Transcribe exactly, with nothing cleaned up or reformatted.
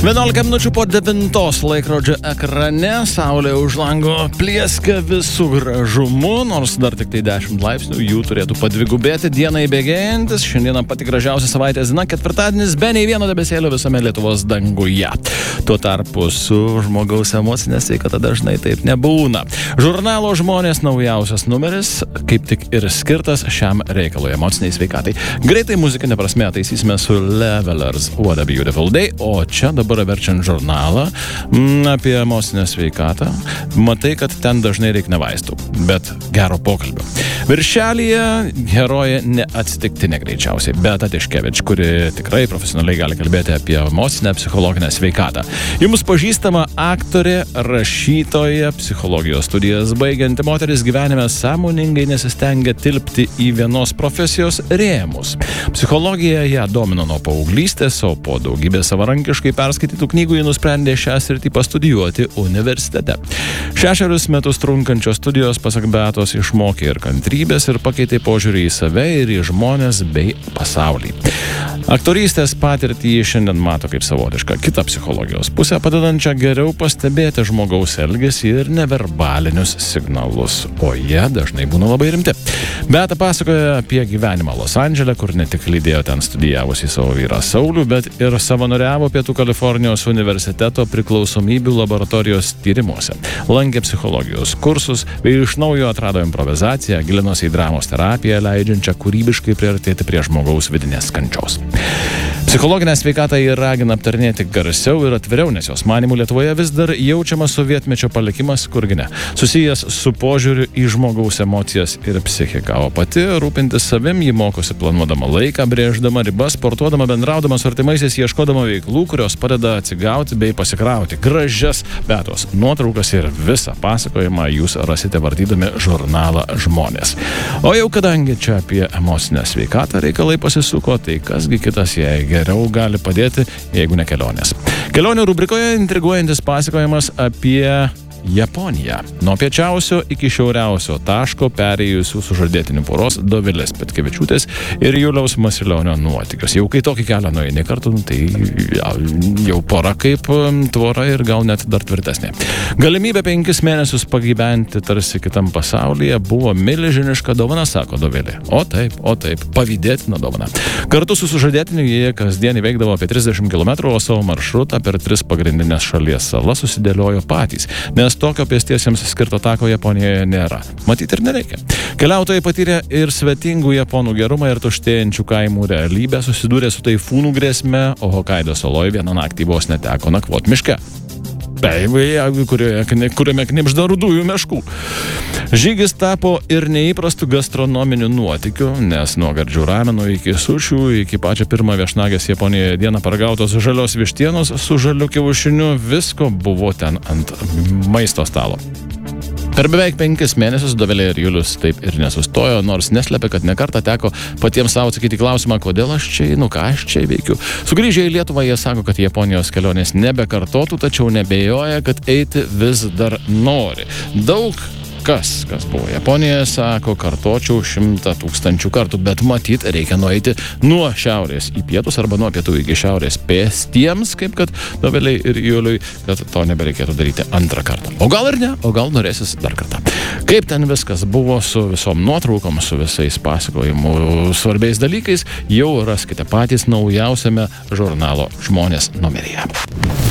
vienuolika minučių po devintos laikrodžio ekrane, saulė už lango plieska visų gražumu, nors dar tik tai dešimt laipsnių, jų turėtų padvigubėti dienai bėgėjantis. Šiandieną pati gražiausia savaitės diena, ketvirtadienis, be nei vieno debesėlio visame Lietuvos danguje. Tuo tarpu su žmogaus emocinė sveikata dažnai taip nebūna. Žurnalo Žmonės naujausias numeris, kaip tik ir skirtas šiam reikalui, emociniai sveikatai. Greitai muzikinė prasme taisysime su Levelers What a Beautiful Day, o čia dabar verčiant žurnalą m, apie emocinę sveikatą, matai, kad ten dažnai reikia ne vaistų, bet gero pokalbio. Viršelyje herojė neatsitiktinė greičiausiai, Beata Tiškevič, kuri tikrai profesionaliai gali kalbėti apie emocinę, psichologinę sveikatą. Jums pažįstama aktorė, rašytoja, psichologijos studijas baigianti moteris gyvenime sąmoningai nesistengia tilpti į vienos profesijos rėmus. Psichologija ją domino nuo paauglystės, o po daugybės savarankiškai perskaitytų knygų ji nusprendė šią sritį pastudijuoti universitete. Šešerius metus trunkančios studijos, pasak Beatos, išmokė ir kantrybės ir pakeitė požiūrį į save ir į žmones bei pasaulį. Aktorystės patirtį ji šiandien mato kaip savotišką kitą psichologijos pusę, padedančią geriau pastebėti žmogaus elgesį ir neverbalinius signalus, o jie dažnai būna labai rimti. Beata pasakoja apie gyvenimą Los Andžele, kur ne tik lydėjo ten studijavusi savo vyrą Saulių, bet ir savanoriavo Pietų Kalifornijos universiteto priklausomybių laboratorijos tyrimuose. Lankė psichologijos kursus bei iš naujo atrado improvizaciją, gilinosi į dramos terapiją, leidžiančią kūrybiškai priartėti prie žmogaus vidinės kančios. Psichologinę sveikatą jį ragina aptarnėti garsiau ir atviriau, nes jos manymų Lietuvoje vis dar jaučiamas sovietmečio palikimas, kurgi ne, susijęs su požiūriu į žmogaus emocijas ir psichiką, o pati rūpintis savim ji mokosi planuodama laiką, brėždama ribas, sportuodama, bendraudama su artimaisiais, ieškodama veiklų, kurios padeda atsigauti bei pasikrauti. Gražias Beatos nuotraukas ir visą pasakojimą jūs rasite vardydami žurnalą Žmonės. O jau kadangi čia apie emocinę sveikatą reikalai pasisuko, tai kasgi kitas jai geriau gali padėti, jeigu ne kelionės. Kelionių rubrikoje intriguojantis pasakojimas apie Japoniją. Nuo piečiausio iki šiauriausio taško perėjusių sužadėtinių poros Dovilės Petkevičiūtės ir Juliaus Masilionio nuotykius. Jau kai tokį kelią nueini kartu, tai jau pora kaip tvora ir gal net dar tvirtesnė. Galimybė penkis mėnesius pagyventi tarsi kitam pasaulyje buvo milžiniška dovana, sako Dovilė. O taip, o taip, pavydėtina dovana. Kartu su sužadėtiniu jie kasdien įveikdavo apie trisdešimt kilometrų, o savo maršrutą per tris pagrindinės šalies salas susidėliojo patys, nes tokio pėstiesiems skirto tako Japonijoje nėra. Matyti ir nereikia. Keliautojai patyrė ir svetingų japonų gerumą ir tuštėjančių kaimų realybę, susidūrė su taifūnų grėsme, o Hokaido saloje vieną naktį vos neteko nakvot miške. Taip, kuriame knibžda rudųjų meškų. Žygis tapo ir neįprastų gastronominių nuotykių, nes nuo gardžių ramenų iki sušių, iki pačią pirmą viešnagės Japonijoje dieną paragautos žalios vištienos su žaliu kiaušiniu, visko buvo ten ant maisto stalo. Per beveik penkis mėnesius Dovilė ir Julius taip ir nesustojo, nors neslepia, kad nekartą teko patiems savo atsakyti klausimą, kodėl aš čia einu, ką aš čia veikiu. Sugrįžę į Lietuvą jie sako, kad Japonijos kelionės nebekartotų, tačiau nebejoja, kad eiti vis dar nori. Daug kas, kas buvo Japonijoje, sako, kartočiau šimtą tūkstančių kartų, bet matyt reikia nueiti nuo šiaurės į pietus arba nuo pietų iki šiaurės pėstiems, kaip kad Doviliai ir Juliui, kad to nebereikėtų daryti antrą kartą. O gal ir ne, o gal norėsis dar kartą. Kaip ten viskas buvo su visom nuotraukom, su visais pasakojimų svarbiais dalykais, jau raskite patys naujausiame žurnalo Žmonės numeryje.